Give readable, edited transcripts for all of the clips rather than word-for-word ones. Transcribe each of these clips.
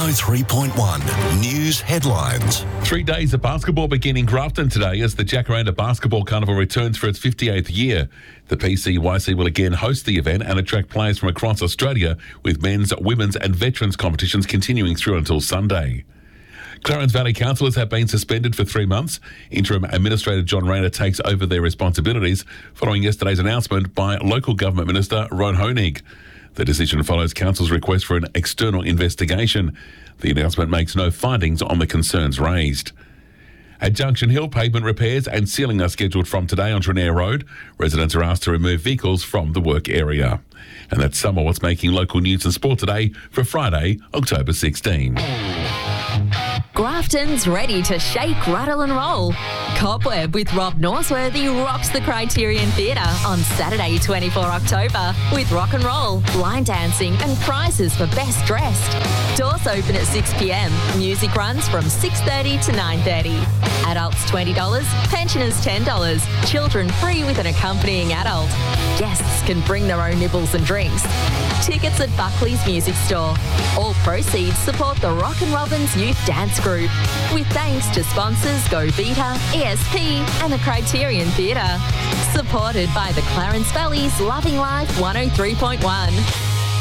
103.1 News Headlines. 3 days of basketball begin in Grafton today as the Jacaranda Basketball Carnival returns for its 58th year. The PCYC will again host the event and attract players from across Australia, with men's, women's and veterans competitions continuing through until Sunday. Clarence Valley councillors have been suspended for 3 months. Interim Administrator John Rayner takes over their responsibilities following yesterday's announcement by Local Government Minister Ron Honig. The decision follows council's request for an external investigation. The announcement makes no findings on the concerns raised. At Junction Hill, pavement repairs and sealing are scheduled from today on Trenair Road. Residents are asked to remove vehicles from the work area. And that's some of what's making local news and sport today for Friday, October 16. Grafton's ready to shake, rattle and roll. Cobweb with Rob Norsworthy rocks the Criterion Theatre on Saturday 24 October with rock and roll, line dancing and prizes for best dressed. Doors open at 6 p.m. Music runs from 6:30 to 9:30. Adults $20, pensioners $10. Children free with an accompanying adult. Guests can bring their own nibbles and drinks. Tickets at Buckley's Music Store. All proceeds support the Rock and Robins Youth Dance Group, with thanks to sponsors Go Vita, ESP and the Criterion Theatre. Supported by the Clarence Valley's Loving Life 103.1.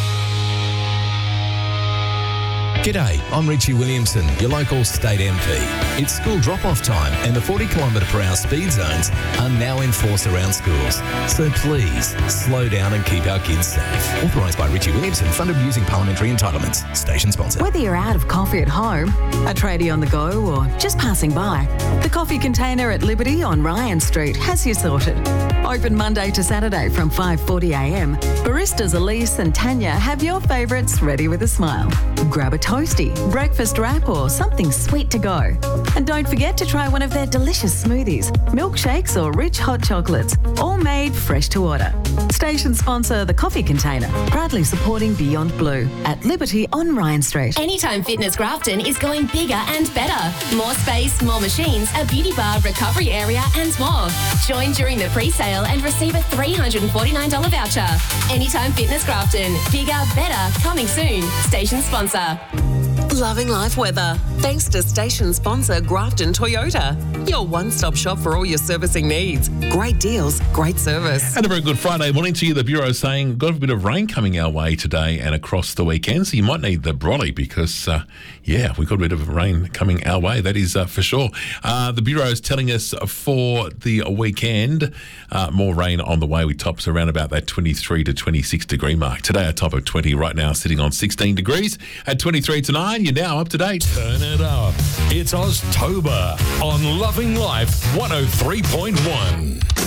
G'day, I'm Richie Williamson, your local state MP. It's school drop-off time and the 40km/h speed zones are now enforced around schools. So please, slow down and keep our kids safe. Authorised by Richie Williamson, funded using parliamentary entitlements. Station sponsor. Whether you're out of coffee at home, a tradie on the go or just passing by, the coffee container at Liberty on Ryan Street has you sorted. Open Monday to Saturday from 5:40am. Baristas Elise and Tanya have your favourites ready with a smile. Grab a toasty, breakfast wrap or something sweet to go. And don't forget to try one of their delicious smoothies, milkshakes or rich hot chocolates, all made fresh to order. Station sponsor The Coffee Container, proudly supporting Beyond Blue at Liberty on Ryan Street. Anytime Fitness Grafton is going bigger and better. More space, more machines, a beauty bar, recovery area and more. Join during the pre-sale and receive a $349 voucher. Anytime Fitness Grafton, bigger, better, coming soon. Station sponsor. Loving life weather. Thanks to station sponsor Grafton Toyota. Your one-stop shop for all your servicing needs. Great deals, great service. And a very good Friday morning to you. The Bureau saying got a bit of rain coming our way today and across the weekend, so you might need the brolly because, we've got a bit of rain coming our way, that is for sure. The Bureau is telling us for the weekend, more rain on the way with tops around about that 23 to 26 degree mark. Today a top of 20, right now sitting on 16 degrees. At 23 to 9, you're now up to date. Turn it up. It's Oztober on Loving Life 103.1.